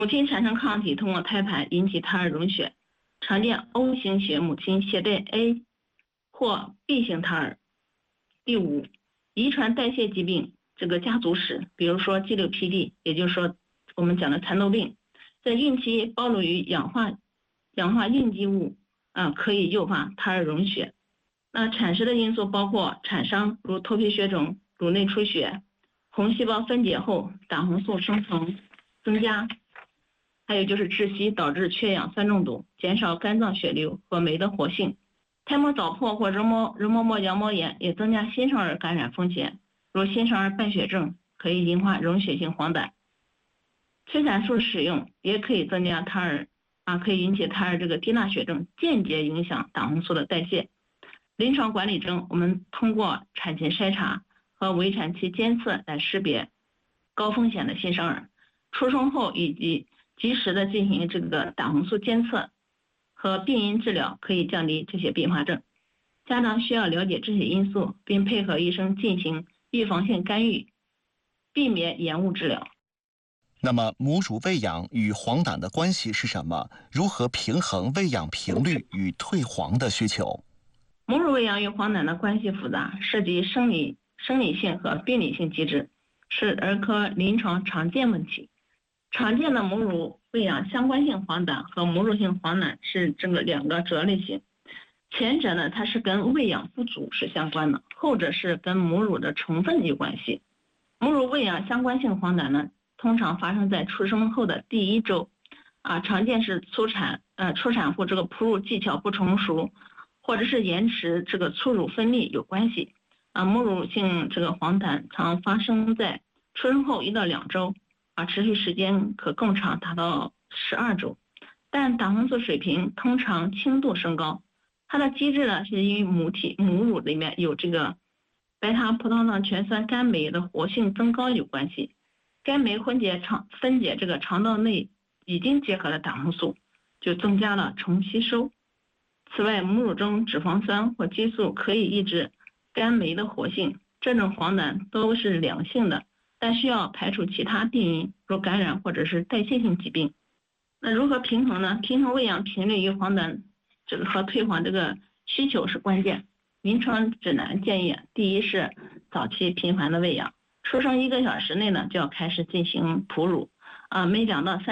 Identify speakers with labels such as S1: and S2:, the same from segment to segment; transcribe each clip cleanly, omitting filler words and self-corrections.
S1: 母亲产生抗体通过胎盘引起胎儿溶血，常见 O 型血母亲携带 A 或 B 型胎儿。第五，遗传代谢疾病这个家族史，比如说 G6PD， 也就是说我们讲的蚕豆病，在孕期暴露于氧化应激物可以诱发胎儿溶血。那产时的因素包括产伤，如头皮血肿、乳内出血、红细胞分解后胆红素生成增加，还有就是窒息导致缺氧酸中毒，减少肝脏血流和酶的活性。胎膜早破或容嬷膜羊膜炎也增加新生儿感染风险，如新生儿败血症可以引发溶血性黄疸。催产素使用也可以增加胎儿可以引起胎儿这个低钠血症，间接影响胆红素的代谢。临床管理中，我们通过产前筛查和围产期监测来识别高风险的新生儿，出生后以及及时的进行这个胆红素监测和病因治疗，可以降低这些并发症。家长需要了解这些因素，并配合医生进行预防性干预，避免延误治疗。
S2: 那么母乳喂养与黄疸的关系是什么？如何平衡喂养频率与退黄的需求？
S1: 母乳喂养与黄疸的关系复杂，涉及生理性和病理性机制，是儿科临床常见问题。常见的母乳喂养相关性黄疸和母乳性黄疸是这个两个主要类型。前者呢，它是跟喂养不足是相关的，后者是跟母乳的成分有关系。母乳喂养相关性黄疸呢，通常发生在出生后的第1周，常见是出产后这个哺乳技巧不成熟，或者是延迟这个促乳分泌有关系。母乳性这个黄疸常发生在出生后1到2周，持续时间可更长，达到12周。但胆红素水平通常轻度升高，它的机制呢是因为母乳里面有这个白塔葡萄糖醛酸苷酶的活性增高有关系。该酶分解这个肠道内已经结合的胆红素，就增加了重吸收。此外，母乳中脂肪酸或激素可以抑制苷酶的活性。这种黄疸都是良性的，但需要排除其他病因，如感染或者是代谢性疾病。那如何平衡呢？平衡喂养频率与黄疸这个和退黄这个需求是关键。临床指南建议，第一是早期频繁的喂养，出生1个小时内呢就要开始进行哺乳，每2到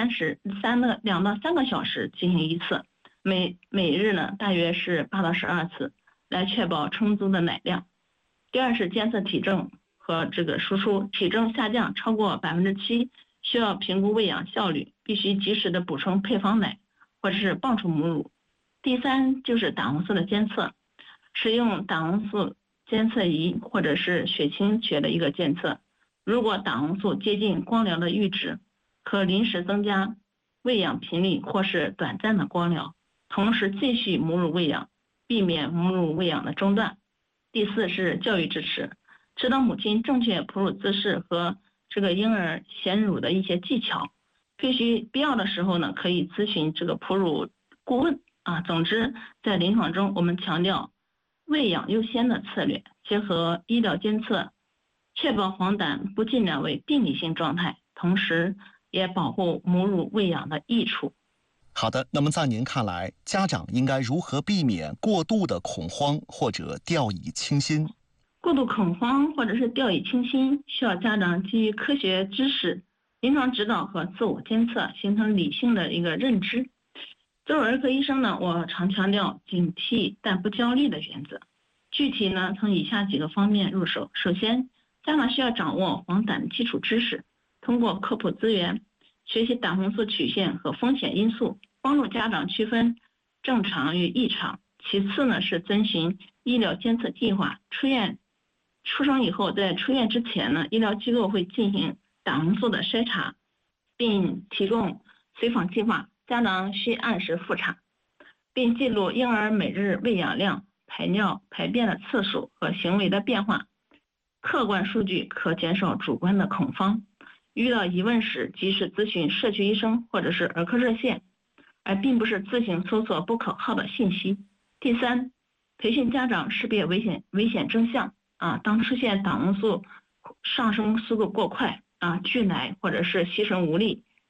S1: 3个小时进行1次，每日呢大约是8到12次，来确保充足的奶量。第二是监测体重和这个输出，体重下降超过7%，需要评估喂养效率，必须及时的补充配方奶或者是棒出母乳。第三就是胆红素的监测，使用胆红素监测仪或者是血清学的一个监测，如果胆红素接近光疗的阈值，可临时增加喂养频率或是短暂的光疗，同时继续母乳喂养，避免母乳喂养的中断。第四是教育支持，指导母亲正确哺乳姿势和这个婴儿衔乳的一些技巧，必要的时候呢，可以咨询这个哺乳顾问总之，在临床中，我们强调喂养优先的策略，结合医疗监测，确保黄疸不进展为病理性状态，同时也保护母乳喂养的益处。
S2: 好的，那么在您看来，家长应该如何避免过度的恐慌或者掉以轻心？
S1: 过度恐慌或者是掉以轻心，需要家长基于科学知识、临床指导和自我监测，形成理性的一个认知。作为儿科医生呢，我常强调警惕但不焦虑的原则。具体呢，从以下几个方面入手。首先，家长需要掌握黄疸基础知识，通过科普资源学习胆红素曲线和风险因素，帮助家长区分正常与异常。其次呢，是遵循医疗监测计划，出生以后，在出院之前呢，医疗机构会进行胆红素的筛查，并提供随访计划，家长需按时复查，并记录婴儿每日喂养量、排尿、排便的次数和行为的变化。客观数据可减少主观的恐慌。遇到疑问时，及时咨询社区医生或者是儿科热线，而并不是自行搜索不可靠的信息。第三，培训家长识别危险征象当出现胆红素上升速度过快拒奶或者是吸吮无力，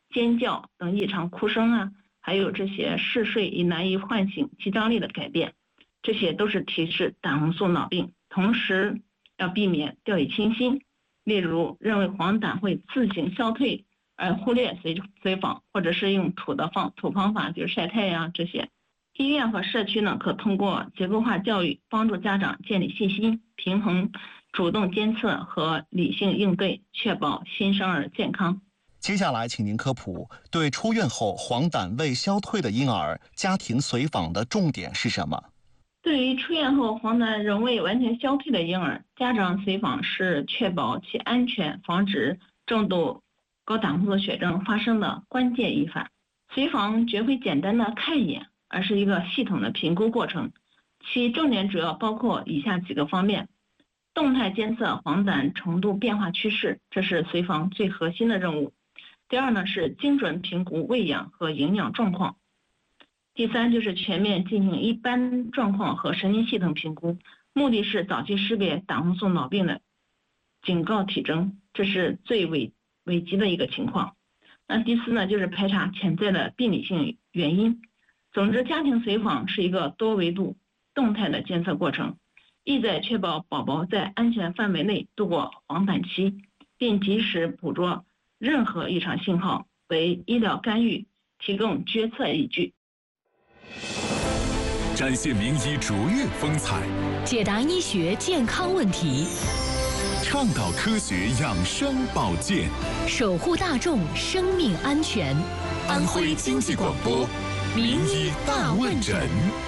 S1: 尖叫等异常哭声啊，还有这些嗜睡已难以唤醒肌张力的改变，这些都是提示胆红素脑病。同时要避免掉以轻心，例如认为黄疸会自行消退而忽略随访，或者是用土方法，就是晒太阳这些。医院和社区呢，可通过结构化教育帮助家长建立信心，平衡主动监测和理性应对，确保新生儿健康。
S2: 接下来请您科普，对出院后黄疸未消退的婴儿，家庭随访的重点是什么？
S1: 对于出院后黄疸仍未完全消退的婴儿，家长随访是确保其安全，防止重度高胆红素血症发生的关键一环。随访绝非简单的看一眼，而是一个系统的评估过程，其重点主要包括以下几个方面：动态监测黄疸程度变化趋势，这是随访最核心的任务。第二呢，是精准评估喂养和营养状况。第三就是全面进行一般状况和神经系统评估，目的是早期识别胆红素脑病的警告体征，这是最危急的一个情况。那第四呢，就是排查潜在的病理性原因。总之，家庭随访是一个多维度动态的监测过程，意在确保宝宝在安全范围内度过黄疸期，并及时捕捉任何异常信号，为医疗干预提供决策依据。
S3: 展现名医卓越风采，
S4: 解答医学健康问题，
S3: 倡导科学养生保健，
S4: 守护大众生命安全。
S3: 安徽经济广播名医大问诊。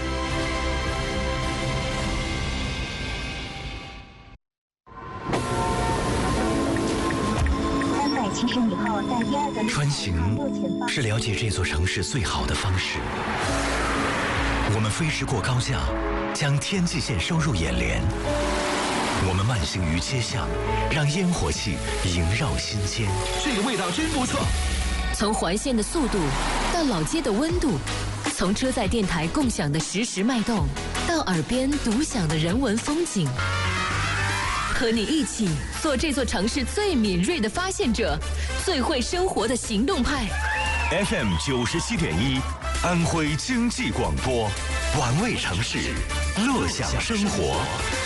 S5: 穿行是了解这座城市最好的方式。我们飞驰过高架，将天际线收入眼帘。我们慢行于街巷，让烟火气萦绕心间。
S3: 这个味道真不错。
S4: 从环线的速度到老街的温度，从车载电台共享的实时脉动，到耳边独享的人文风景。和你一起做这座城市最敏锐的发现者，最会生活的行动派。
S5: FM 97.1，安徽经济广播，玩味城市，乐享生活。